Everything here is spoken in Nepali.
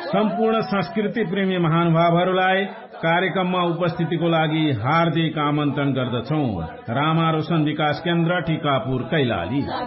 सम्पूर्ण संस्कृति प्रेमी महानुभावहरूलाई कार्यक्रममा उपस्थितिको लागि हार्दिक आमन्त्रण गर्दछौ। रामा रोशन विकास केन्द्र, टीकापुर, कैलाली।